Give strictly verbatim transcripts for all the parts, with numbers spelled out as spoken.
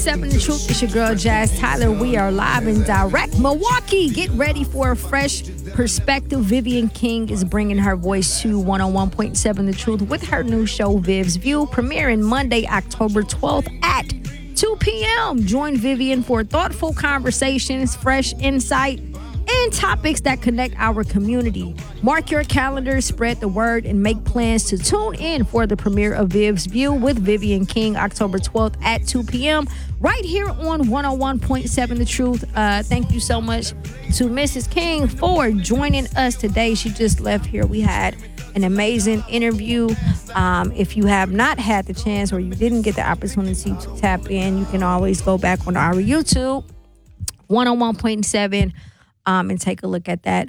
seven The Truth. It's your girl, Jazz Tyler. We are live and direct. Milwaukee, get ready for a fresh perspective. Vivian King is bringing her voice to one oh one point seven The Truth with her new show, Viv's View, premiering Monday, October twelfth at two p.m. Join Vivian for thoughtful conversations, fresh insight, and topics that connect our community. Mark your calendar, spread the word, and make plans to tune in for the premiere of Viv's View with Vivian King, October twelfth at two p.m. right here on one oh one point seven The Truth. Uh, thank you so much to Missus King for joining us today. She just left here. We had an amazing interview. Um, if you have not had the chance or you didn't get the opportunity to tap in, you can always go back on our YouTube, one oh one point seven, um, and take a look at that.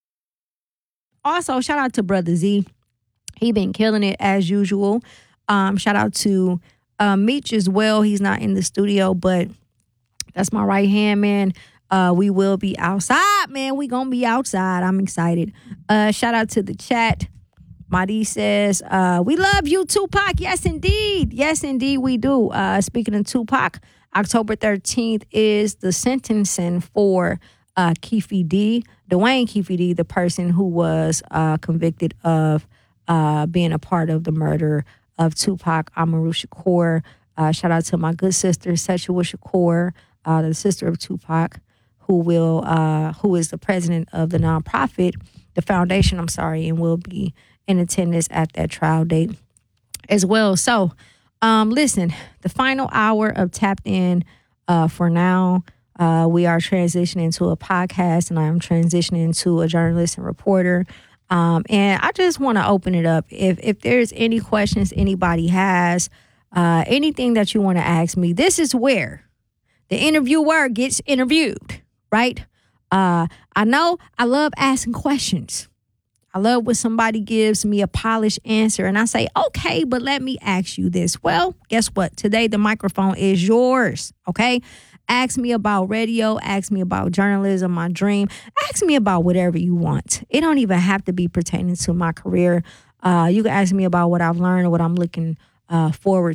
Also, shout out to Brother Z. He been killing it as usual. Um, shout out to uh, Meech as well. He's not in the studio, but that's my right hand man. Uh, we will be outside, man. We gonna be outside. I'm excited. Uh, shout out to the chat. Madi says, uh, we love you, Tupac. Yes, indeed. Yes, indeed, we do. Uh, speaking of Tupac, October thirteenth is the sentencing for uh, Keffe D, Dwayne Keffe D, the person who was uh, convicted of uh, being a part of the murder of Tupac Amaru Shakur. Uh, shout out to my good sister, Sechua Shakur, uh, the sister of Tupac, who will, uh, who is the president of the nonprofit, the foundation, I'm sorry, and will be in attendance at that trial date as well. So, um, listen, the final hour of Tapped In uh, for now, uh, we are transitioning to a podcast, and I'm transitioning to a journalist and reporter. Um, and I just want to open it up. If if there's any questions anybody has, uh, anything that you want to ask me, this is where the interviewer gets interviewed, right? Uh, I know I love asking questions. I love when somebody gives me a polished answer and I say, okay, but let me ask you this. Well, guess what? Today, the microphone is yours, okay? Ask me about radio. Ask me about journalism, my dream. Ask me about whatever you want. It don't even have to be pertaining to my career. Uh, you can ask me about what I've learned or what I'm looking uh, forward